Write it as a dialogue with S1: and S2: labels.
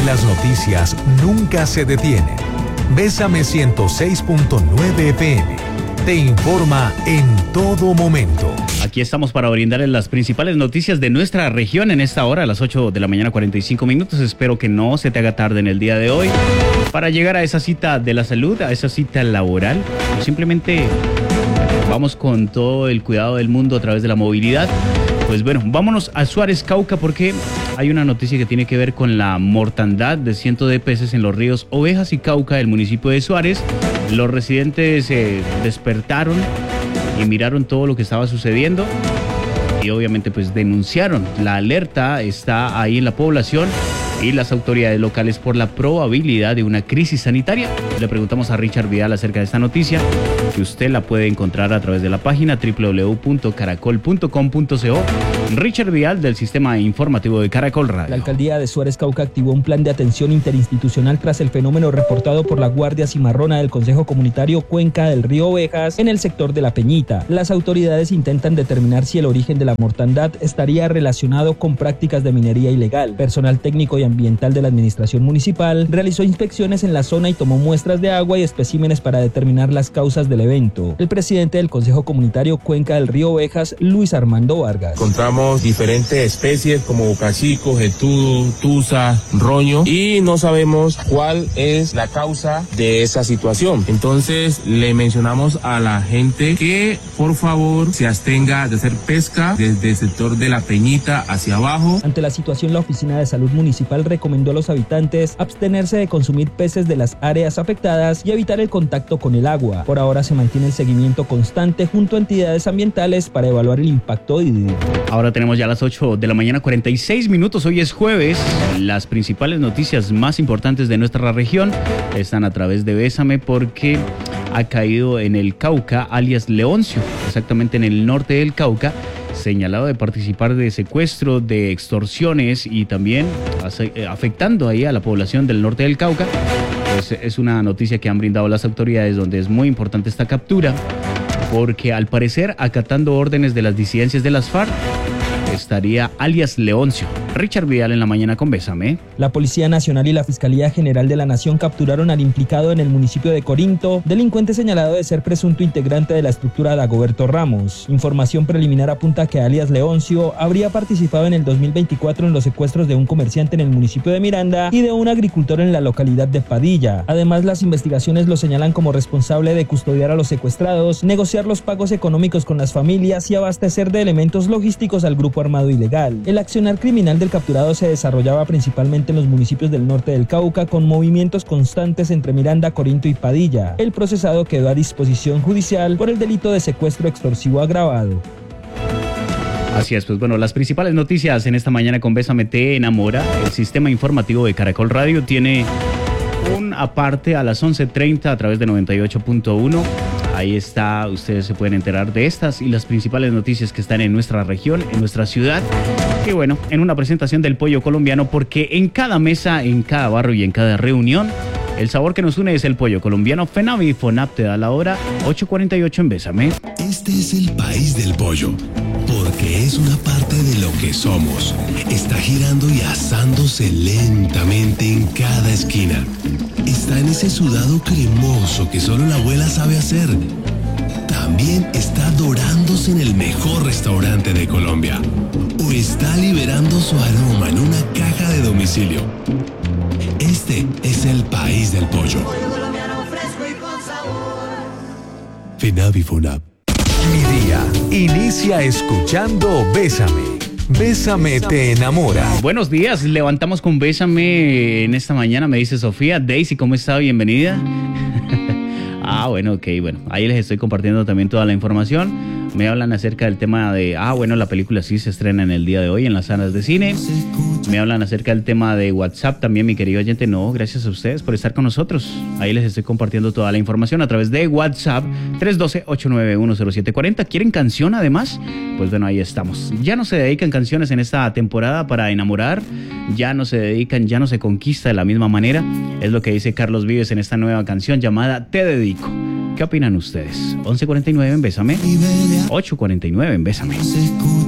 S1: las noticias nunca se detienen. Bésame 106.9 FM. Te informa en todo momento.
S2: Aquí estamos para brindarles las principales noticias de nuestra región en esta hora, a las 8 de la mañana, 45 minutos. Espero que no se te haga tarde en el día de hoy para llegar a esa cita de la salud, a esa cita laboral. O simplemente vamos con todo el cuidado del mundo a través de la movilidad. Pues bueno, vámonos a Suárez, Cauca, porque hay una noticia que tiene que ver con la mortandad de cientos de peces en los ríos Ovejas y Cauca del municipio de Suárez. Los residentes despertaron y miraron todo lo que estaba sucediendo y obviamente pues denunciaron. La alerta está ahí en la población y las autoridades locales por la probabilidad de una crisis sanitaria. Le preguntamos a Richard Vidal acerca de esta noticia, que usted la puede encontrar a través de la página www.caracol.com.co. Richard Vidal, del Sistema Informativo de Caracol Radio.
S3: La alcaldía de Suárez, Cauca, activó un plan de atención interinstitucional tras el fenómeno reportado por la Guardia Cimarrona del Consejo Comunitario Cuenca del Río Ovejas en el sector de La Peñita. Las autoridades intentan determinar si el origen de la mortandad estaría relacionado con prácticas de minería ilegal. Personal técnico y ambiental de la administración municipal realizó inspecciones en la zona y tomó muestras de agua y especímenes para determinar las causas del evento. El presidente del Consejo Comunitario Cuenca del Río Ovejas, Luis Armando Vargas.
S4: Encontramos diferentes especies como bocachico, jetudo, tusa, roño, y no sabemos cuál es la causa de esa situación. Entonces le mencionamos a la gente que por favor se abstenga de hacer pesca desde el sector de La Peñita hacia abajo.
S3: Ante la situación, la Oficina de Salud Municipal recomendó a los habitantes abstenerse de consumir peces de las áreas afectadas y evitar el contacto con el agua. Por ahora se mantiene el seguimiento constante junto a entidades ambientales para evaluar el impacto hídrico.
S2: Ahora tenemos ya las 8 de la mañana, 46 minutos. Hoy es jueves. Las principales noticias más importantes de nuestra región están a través de Bésame, porque ha caído en el Cauca alias Leoncio, exactamente en el norte del Cauca, señalado de participar de secuestro, de extorsiones y también afectando ahí a la población del norte del Cauca. Pues es una noticia que han brindado las autoridades, donde es muy importante esta captura, porque al parecer, acatando órdenes de las disidencias de las FARC, estaría alias Leoncio. Richard Vidal en la mañana con Bésame.
S3: La Policía Nacional y la Fiscalía General de la Nación capturaron al implicado en el municipio de Corinto, delincuente señalado de ser presunto integrante de la estructura Dagoberto Ramos. Información preliminar apunta que alias Leoncio habría participado en el 2024 en los secuestros de un comerciante en el municipio de Miranda y de un agricultor en la localidad de Padilla. Además, las investigaciones lo señalan como responsable de custodiar a los secuestrados, negociar los pagos económicos con las familias y abastecer de elementos logísticos al grupo armado ilegal. El accionar criminal del capturado se desarrollaba principalmente en los municipios del norte del Cauca, con movimientos constantes entre Miranda, Corinto y Padilla. El procesado quedó a disposición judicial por el delito de secuestro extorsivo agravado.
S2: Así es, pues bueno, las principales noticias en esta mañana con Bésame te enamora. El Sistema Informativo de Caracol Radio tiene un aparte a las 11:30 a través de 98.1. Ahí está, ustedes se pueden enterar de estas y las principales noticias que están en nuestra región, en nuestra ciudad. Y bueno, en una presentación del pollo colombiano, porque en cada mesa, en cada barrio y en cada reunión, el sabor que nos une es el pollo colombiano. FENAVI y FONAP te da la hora, 8:48 en Bésame.
S5: Este es el país del pollo, porque es una parte de lo que somos. Está girando y asándose lentamente en cada esquina. Está en ese sudado cremoso que solo la abuela sabe hacer. También está dorándose en el mejor restaurante de Colombia. O está liberando su aroma en una caja de domicilio. Este es el país del pollo. FENAVI y FONAP.
S1: Mi día inicia escuchando Bésame. Bésame te enamora.
S2: Buenos días, levantamos con Bésame en esta mañana, me dice Sofía. Daisy, ¿cómo está? Bienvenida. Bueno, ok, bueno, ahí les estoy compartiendo también toda la información. Me hablan acerca del tema de, la película sí se estrena en el día de hoy en las salas de cine. Me hablan acerca del tema de WhatsApp también, mi querido oyente. No, gracias a ustedes por estar con nosotros. Ahí les estoy compartiendo toda la información a través de WhatsApp, 312-891-0740. ¿Quieren canción además? Pues bueno, ahí estamos. Ya no se dedican canciones en esta temporada para enamorar. Ya no se conquista de la misma manera. Es lo que dice Carlos Vives en esta nueva canción llamada Te Dedico. ¿Qué opinan ustedes? 11:49 en Bésame. 8:49 en Bésame.